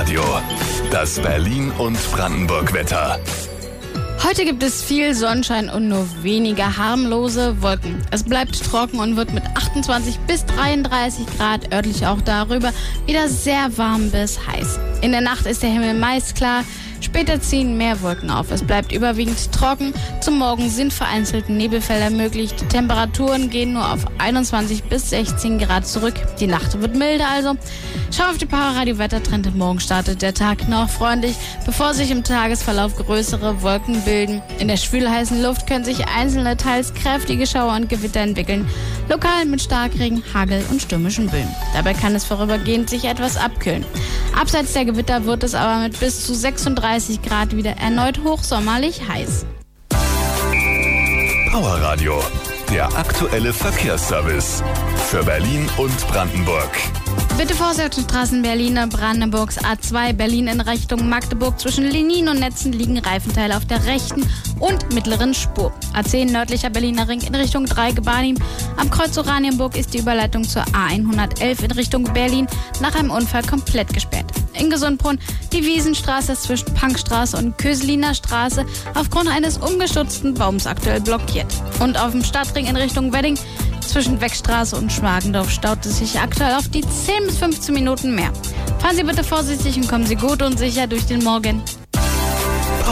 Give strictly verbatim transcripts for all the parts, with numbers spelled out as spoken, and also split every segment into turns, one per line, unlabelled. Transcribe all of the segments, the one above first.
Radio, das Berlin- und Brandenburg-Wetter.
Heute gibt es viel Sonnenschein und nur wenige harmlose Wolken. Es bleibt trocken und wird mit achtundzwanzig bis dreiunddreißig Grad, örtlich auch darüber, wieder sehr warm bis heiß. In der Nacht ist der Himmel meist klar, später ziehen mehr Wolken auf. Es bleibt überwiegend trocken. Zum Morgen sind vereinzelte Nebelfelder möglich. Die Temperaturen gehen nur auf einundzwanzig bis sechzehn Grad zurück. Die Nacht wird milder also. Schau auf die Powerradio-Wettertrends. Morgen startet der Tag noch freundlich, bevor sich im Tagesverlauf größere Wolken bilden. In der schwülheißen Luft können sich einzelne, teils kräftige Schauer und Gewitter entwickeln. Lokal mit Starkregen, Hagel und stürmischen Böen. Dabei kann es vorübergehend sich etwas abkühlen. Abseits der Gewitter wird es aber mit bis zu sechsunddreißig Grad wieder erneut hochsommerlich heiß.
Powerradio, der aktuelle Verkehrsservice für Berlin und Brandenburg.
Bitte Vorsicht, Straßen Berliner Brandenburgs A zwei Berlin in Richtung Magdeburg. Zwischen Lenin und Netzen liegen Reifenteile auf der rechten und mittleren Spur. A zehn nördlicher Berliner Ring in Richtung Dreigebarnim. Am Kreuz Oranienburg ist die Überleitung zur A hundertelf in Richtung Berlin nach einem Unfall komplett gesperrt. In Gesundbrunn die Wiesenstraße zwischen Punkstraße und Köseliner Straße aufgrund eines umgestürzten Baums aktuell blockiert. Und auf dem Stadtring in Richtung Wedding zwischen Weckstraße und Schmargendorf staut es sich aktuell auf die zehn bis fünfzehn Minuten mehr. Fahren Sie bitte vorsichtig und kommen Sie gut und sicher durch den Morgen.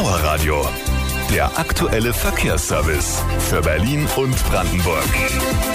Powerradio, der aktuelle Verkehrsservice für Berlin und Brandenburg.